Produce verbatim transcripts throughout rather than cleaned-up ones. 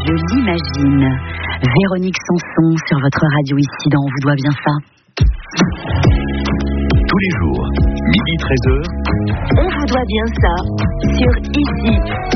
je l'imagine. Véronique Sanson sur votre radio ici dans On vous doit bien ça. Tous les jours, midi treize heures. On vous doit bien ça sur Ici.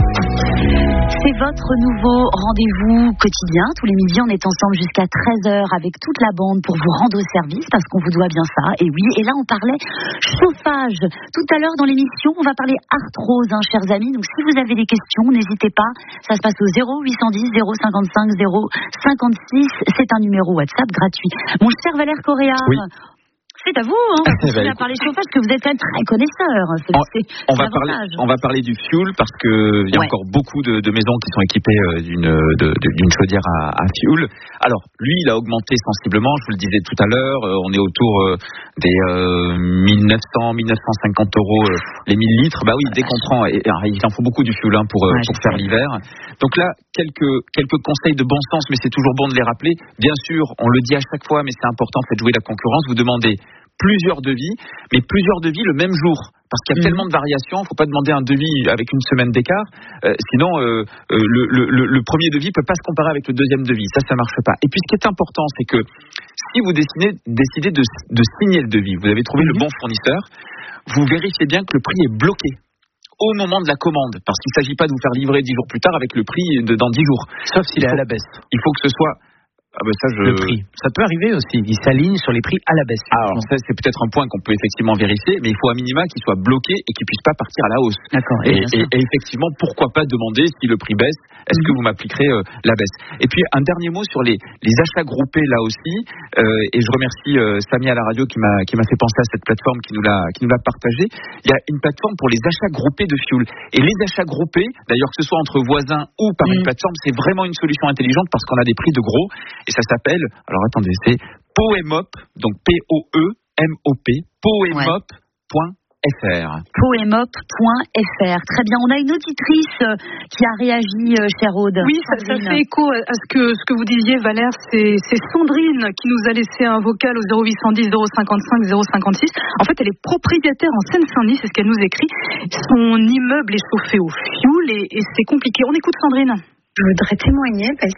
C'est votre nouveau rendez-vous quotidien. Tous les midis, on est ensemble jusqu'à treize heures avec toute la bande pour vous rendre au service parce qu'on vous doit bien ça. Et oui, et là, on parlait chauffage. Tout à l'heure dans l'émission, on va parler arthrose, hein, chers amis. Donc, si vous avez des questions, n'hésitez pas. Ça se passe au zéro huit cent dix zéro cinquante-cinq zéro cinquante-six. C'est un numéro WhatsApp gratuit. Mon cher Valère Correa. Oui. C'est à vous, hein. On va parler chauffage, parce que vous êtes quand même très connaisseur. C'est, on, c'est on va parler, on va parler du fuel parce que il y a ouais. encore beaucoup de, de maisons qui sont équipées d'une, de, d'une chaudière à, à fuel. Alors, lui, il a augmenté sensiblement. Je vous le disais tout à l'heure, euh, on est autour euh, des euh, mille neuf cents, mille neuf cent cinquante euros euh, les mille litres. Bah oui, dès qu'on prend, et, et, il en faut beaucoup du fuel hein, pour, ouais, pour faire sais. l'hiver. Donc là, quelques quelques conseils de bon sens, mais c'est toujours bon de les rappeler. Bien sûr, on le dit à chaque fois, mais c'est important, faites jouer la concurrence. Vous demandez plusieurs devis, mais plusieurs devis le même jour. Parce qu'il y a mmh. tellement de variations, il ne faut pas demander un devis avec une semaine d'écart. Euh, sinon, euh, euh, le, le, le premier devis ne peut pas se comparer avec le deuxième devis. Ça, ça ne marche pas. Et puis, ce qui est important, c'est que si vous décidez, décidez de, de signer le devis, vous avez trouvé mmh. le bon fournisseur, vous vérifiez bien que le prix est bloqué au moment de la commande. Parce qu'il ne s'agit pas de vous faire livrer dix jours plus tard avec le prix de, dans dix jours. Sauf s'il est à la baisse. Il faut que ce soit... Ah ben ça, je... Le prix. Ça peut arriver aussi. Il s'aligne sur les prix à la baisse. Alors ça, c'est peut-être un point qu'on peut effectivement vérifier, mais il faut à minima qu'il soit bloqué et qu'il puisse pas partir à la hausse. D'accord. Et, et, et effectivement, pourquoi pas demander si le prix baisse, est-ce mm-hmm. que vous m'appliquerez euh, la baisse. Et puis un dernier mot sur les, les achats groupés là aussi. Euh, et je remercie euh, Samy à la radio qui m'a qui m'a fait penser à cette plateforme, qui nous l'a qui nous l'a partagée. Il y a une plateforme pour les achats groupés de fuel. Et les achats groupés, d'ailleurs que ce soit entre voisins ou par mm. une plateforme, c'est vraiment une solution intelligente parce qu'on a des prix de gros et ça s'appelle. Alors attendez, c'est Poemop, donc P O E M O P, poemop point f r. poemop point f r. Très bien, on a une auditrice qui a réagi, chère Aude. Oui, ça, ça fait écho à ce que, ce que vous disiez, Valère. C'est, c'est Sandrine qui nous a laissé un vocal au zéro huit cent dix zéro cinquante-cinq zéro cinquante-six. En fait, elle est propriétaire en Seine-Saint-Denis, c'est ce qu'elle nous écrit. Son immeuble est chauffé au fioul et, et c'est compliqué. On écoute Sandrine. Je voudrais témoigner parce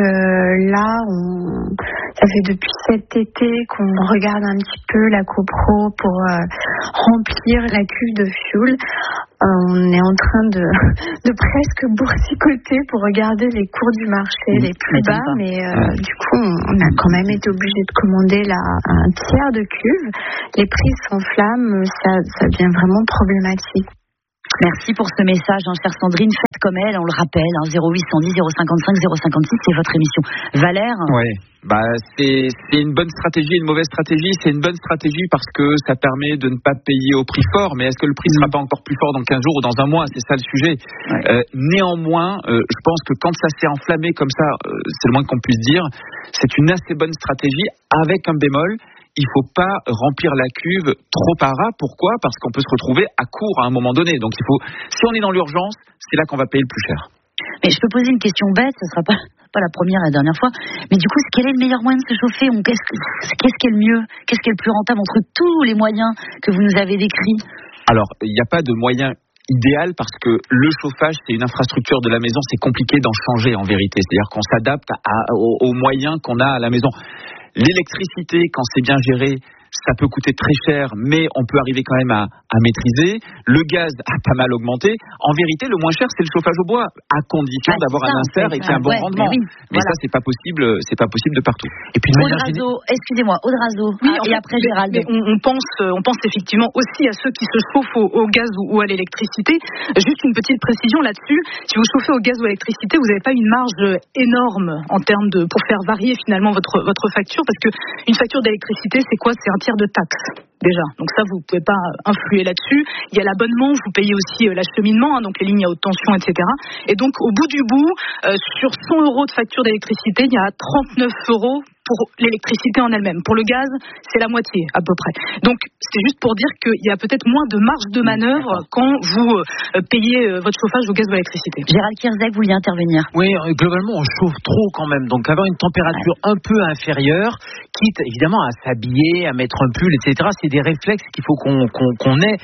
que là, on... ça fait depuis cet été qu'on regarde un petit peu la copro pour euh, remplir la cuve de fuel. Euh, on est en train de, de presque boursicoter pour regarder les cours du marché les plus bas, mais euh, du coup, on a quand même été obligé de commander là un tiers de cuve. Les prix s'enflamment, ça, ça devient vraiment problématique. Merci pour ce message, hein, chère Sandrine. Faites comme elle, on le rappelle, hein, zéro huit cent dix zéro cinquante-cinq zéro cinquante-six, c'est votre émission. Valère ? Oui, bah, c'est, c'est une bonne stratégie et une mauvaise stratégie. C'est une bonne stratégie parce que ça permet de ne pas payer au prix fort, mais est-ce que le prix ne sera pas encore plus fort dans quinze jours ou dans un mois ? C'est ça le sujet. Ouais. Euh, néanmoins, euh, je pense que quand ça s'est enflammé comme ça, euh, c'est le moins qu'on puisse dire, c'est une assez bonne stratégie avec un bémol. Il ne faut pas remplir la cuve trop à ras. Pourquoi ? Parce qu'on peut se retrouver à court à un moment donné. Donc, il faut, si on est dans l'urgence, c'est là qu'on va payer le plus cher. Mais je peux poser une question bête, ce ne sera pas, pas la première et la dernière fois. Mais du coup, quel est le meilleur moyen de se chauffer ? Qu'est-ce, qu'est-ce qui est le mieux ? Qu'est-ce qui est le plus rentable entre tous les moyens que vous nous avez décrits ? Alors, il n'y a pas de moyen idéal parce que le chauffage, c'est une infrastructure de la maison. C'est compliqué d'en changer en vérité. C'est-à-dire qu'on s'adapte à, aux, aux moyens qu'on a à la maison. L'électricité, quand c'est bien géré, ça peut coûter très cher, mais on peut arriver quand même à, à maîtriser. Le gaz a pas mal augmenté. En vérité, le moins cher, c'est le chauffage au bois, à condition ah, d'avoir ça, un insert et qu'il y ait un bon ouais, rendement. Mais, oui, mais voilà. Ça, c'est pas possible, c'est pas possible de partout. Et puis, Audrazo, excusez-moi, Audrazo. Oui, ah, et fait, après Gérald. Mais on, on pense, on pense effectivement aussi à ceux qui se chauffent au, au gaz ou, ou à l'électricité. Juste une petite précision là-dessus. Si vous chauffez au gaz ou à l'électricité, vous n'avez pas une marge énorme en termes de pour faire varier finalement votre votre facture, parce que une facture d'électricité, c'est quoi ? C'est un tiers de taxe. Déjà, donc ça vous pouvez pas influer là-dessus. Il y a l'abonnement, vous payez aussi euh, l'acheminement, hein, donc les lignes à haute tension, et cetera. Et donc au bout du bout, euh, sur cent euros de facture d'électricité, il y a trente-neuf euros pour l'électricité en elle-même. Pour le gaz, c'est la moitié à peu près. Donc c'est juste pour dire qu'il y a peut-être moins de marge de manœuvre quand vous euh, payez euh, votre chauffage au gaz ou à l'électricité. Gérald Kierzek, vous vouliez intervenir ? Oui, euh, globalement on chauffe trop quand même. Donc avoir une température ouais. un peu inférieure, quitte évidemment à s'habiller, à mettre un pull, et cetera. C'est des réflexes qu'il faut qu'on, qu'on, qu'on ait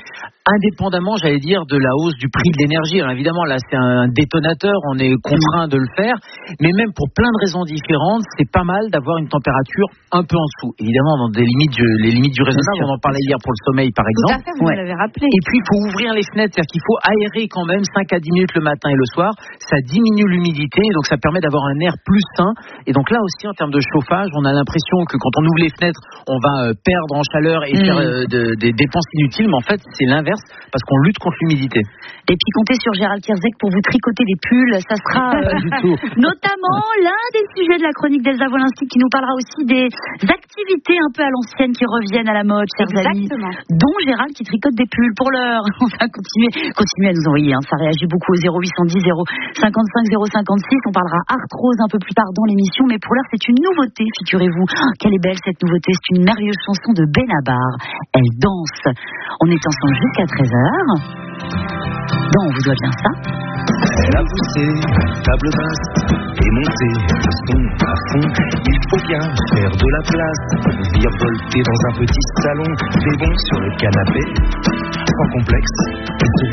indépendamment, j'allais dire, de la hausse du prix de l'énergie. Alors évidemment, là, c'est un détonateur, on est contraint de le faire, mais même pour plein de raisons différentes, c'est pas mal d'avoir une température un peu en dessous. Évidemment, dans des limites, les limites du raisonnable, on en parlait hier pour le sommeil, par exemple. Tout à fait, vous ouais. l'avez rappelé. Et puis, il faut ouvrir les fenêtres, c'est-à-dire qu'il faut aérer quand même cinq à dix minutes le matin et le soir. Ça diminue l'humidité, donc ça permet d'avoir un air plus sain. Et donc là aussi, en termes de chauffage, on a l'impression que quand on ouvre les fenêtres, on va perdre en chaleur et mmh. faire euh, de, des dépenses inutiles, mais en fait, c'est l'inverse, parce qu'on lutte contre l'humidité. Et puis, comptez sur Gérald Kierzek pour vous tricoter des pulls, ça sera euh, du tout. notamment l'un des sujets de la chronique d'Elsa Wolinski, qui nous parlera aussi des activités un peu à l'ancienne qui reviennent à la mode, chers Exactement. amis, dont Gérald qui tricote des pulls. Pour l'heure, on va continuer, continuer à nous envoyer, hein. Ça réagit beaucoup au zéro huit cent dix zéro cinquante-cinq zéro cinquante-six. On parlera arthrose un peu plus tard dans l'émission, mais pour l'heure, c'est une nouveauté, figurez-vous. Oh, quelle est belle cette nouveauté, c'est une merveilleuse chanson de Benabar. Elle danse. On est ensemble jusqu'à treize heures. Bon, on vous doit bien ça. Elle a poussé table basse et monté le son à fond. Il faut bien faire de la place, virevolter dans un petit salon, des bons sur le canapé, sans complexe, et se